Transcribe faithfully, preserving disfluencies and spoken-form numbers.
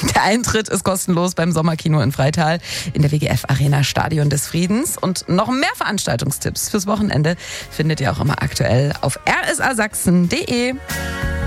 Der Eintritt ist kostenlos beim Sommerkino in Freital in der W G F Arena Stadion des Friedens. Und noch mehr Veranstaltungstipps fürs Wochenende findet ihr auch immer aktuell auf r s a sachsen punkt d e.